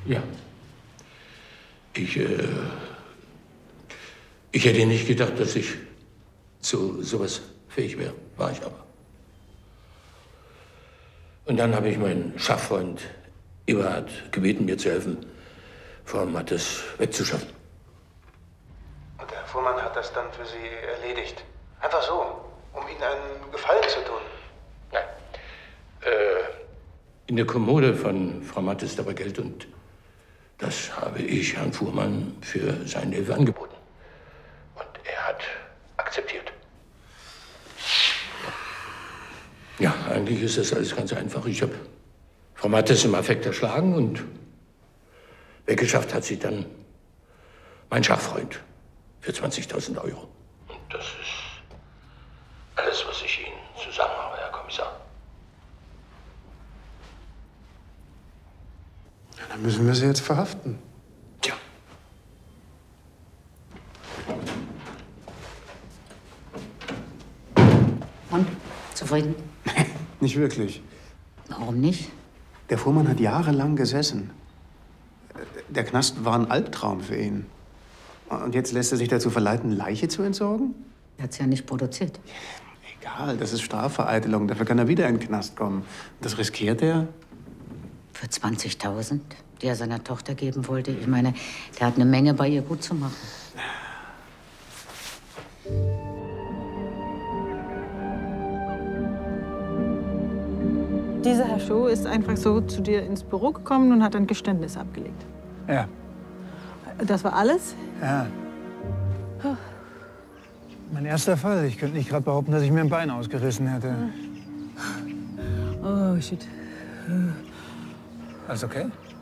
Ja. Ich hätte nicht gedacht, dass ich zu sowas fähig wäre. War ich aber. Und dann habe ich meinen Schachfreund Eberhard gebeten, mir zu helfen, Frau Mattes wegzuschaffen. Und der Herr Fuhrmann hat das dann für Sie erledigt? Einfach so, um Ihnen einen Gefallen zu tun? Nein. In der Kommode von Frau Mattes da war Geld und das habe ich Herrn Fuhrmann für seine Hilfe angeboten. Und er hat akzeptiert. Ja, eigentlich ist das alles ganz einfach. Ich habe Frau Mattes im Affekt erschlagen und weggeschafft hat sie dann mein Schachfreund für 20.000 €. Und das ist alles, was ich Ihnen zu sagen habe, Herr Kommissar. Ja, dann müssen wir Sie jetzt verhaften. Tja. Und? Zufrieden? Nicht wirklich. Warum nicht? Der Fuhrmann hat jahrelang gesessen. Der Knast war ein Albtraum für ihn. Und jetzt lässt er sich dazu verleiten, Leiche zu entsorgen? Er hat's ja nicht produziert. Egal, das ist Strafvereitelung. Dafür kann er wieder in den Knast kommen. Das riskiert er? Für 20.000, die er seiner Tochter geben wollte. Ich meine, der hat eine Menge bei ihr gut zu machen. Dieser Herr Schuh ist einfach so zu dir ins Büro gekommen und hat ein Geständnis abgelegt. Ja. Das war alles? Ja. Mein erster Fall. Ich könnte nicht gerade behaupten, dass ich mir ein Bein ausgerissen hätte. Oh, shit. Alles okay?